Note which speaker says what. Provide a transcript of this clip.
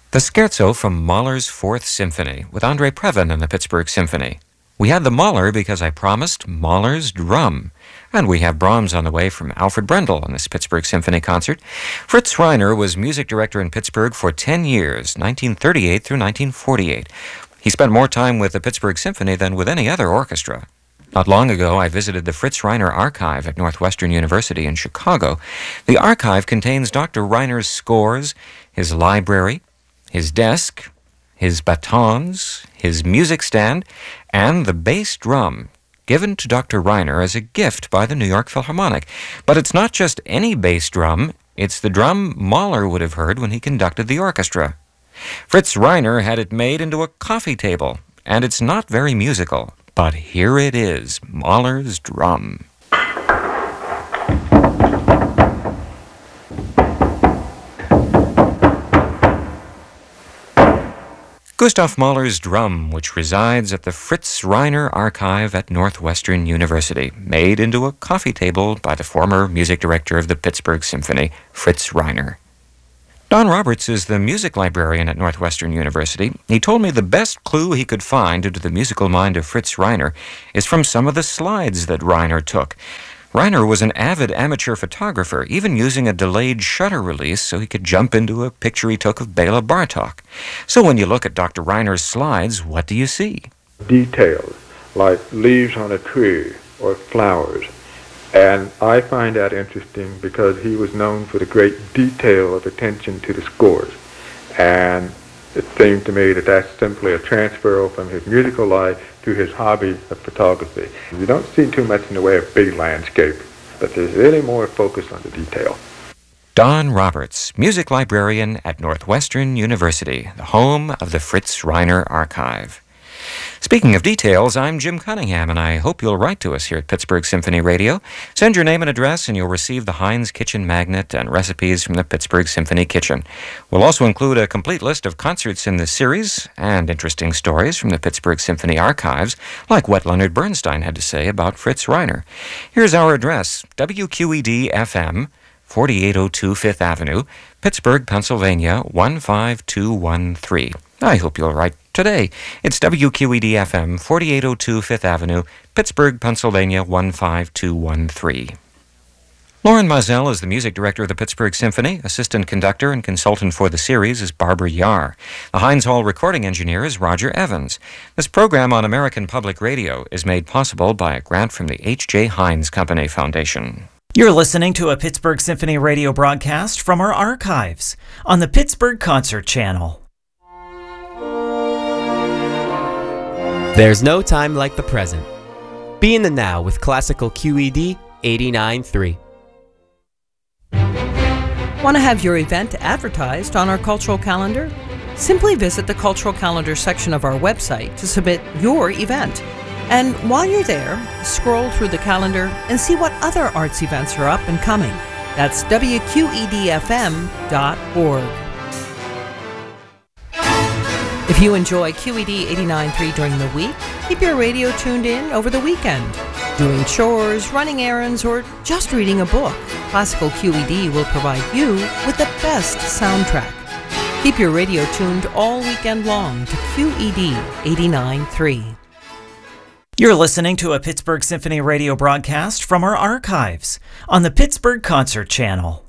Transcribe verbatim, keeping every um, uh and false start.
Speaker 1: The Scherzo from Mahler's Fourth Symphony with Andre Previn and the Pittsburgh Symphony. We had the Mahler because I promised Mahler's Drum. And we have Brahms on the way from Alfred Brendel on this Pittsburgh Symphony concert. Fritz Reiner was music director in Pittsburgh for ten years, nineteen thirty-eight through nineteen forty-eight. He spent more time with the Pittsburgh Symphony than with any other orchestra. Not long ago, I visited the Fritz Reiner Archive at Northwestern University in Chicago. The archive contains Doctor Reiner's scores, his library, his desk, his batons, his music stand, and the bass drum given to Doctor Reiner as a gift by the New York Philharmonic. But it's not just any bass drum, it's the drum Mahler would have heard when he conducted the orchestra. Fritz Reiner had it made into a coffee table, and it's not very musical. But here it is, Mahler's Drum. Gustav Mahler's Drum, which resides at the Fritz Reiner Archive at Northwestern University, made into a coffee table by the former music director of the Pittsburgh Symphony, Fritz Reiner. Don Roberts is the music librarian at Northwestern University. He told me the best clue he could find into the musical mind of Fritz Reiner is from some of the slides that Reiner took. Reiner was an avid amateur photographer, even using a delayed shutter release so he could jump into a picture he took of Bela Bartok. So when you look at Doctor Reiner's slides, what do you see?
Speaker 2: Details, like leaves on a tree or flowers. And I find that interesting because he was known for the great detail of attention to the scores. And it seemed to me that that's simply a transfer from his musical life to his hobby of photography. You don't see too much in the way of big landscape, but there's really more focus on the detail.
Speaker 1: Don Roberts, music librarian at Northwestern University, the home of the Fritz Reiner Archive. Speaking of details, I'm Jim Cunningham, and I hope you'll write to us here at Pittsburgh Symphony Radio. Send your name and address, and you'll receive the Heinz Kitchen Magnet and recipes from the Pittsburgh Symphony Kitchen. We'll also include a complete list of concerts in this series and interesting stories from the Pittsburgh Symphony archives, like what Leonard Bernstein had to say about Fritz Reiner. Here's our address, W Q E D F M, forty-eight oh two Fifth Avenue, Pittsburgh, Pennsylvania, one five two one three. I hope you'll write today. It's W Q E D F M, forty-eight oh two Fifth Avenue, Pittsburgh, Pennsylvania, one five two one three. Lauren Mazel is the music director of the Pittsburgh Symphony. Assistant conductor and consultant for the series is Barbara Yar. The Heinz Hall recording engineer is Roger Evans. This program on American Public Radio is made possible by a grant from the H J. Heinz Company Foundation.
Speaker 3: You're listening to a Pittsburgh Symphony radio broadcast from our archives on the Pittsburgh Concert Channel.
Speaker 4: There's no time like the present. Be in the now with classical Q E D eighty-nine point three.
Speaker 5: Want to have your event advertised on our cultural calendar? Simply visit the cultural calendar section of our website to submit your event. And while you're there, scroll through the calendar and see what other arts events are up and coming. That's W Q E D F M dot org. If you enjoy Q E D eighty-nine point three during the week, keep your radio tuned in over the weekend. Doing chores, running errands, or just reading a book, Classical Q E D will provide you with the best soundtrack. Keep your radio tuned all weekend long to Q E D eighty-nine point three.
Speaker 3: You're listening to a Pittsburgh Symphony radio broadcast from our archives on the Pittsburgh Concert Channel.